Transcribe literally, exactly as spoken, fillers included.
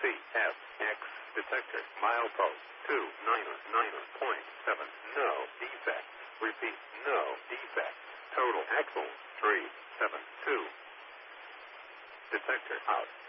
F, X, detector, milepost, two nine nine point seven, no defect. Repeat, no defect. Total axle, three seven two. Detector out.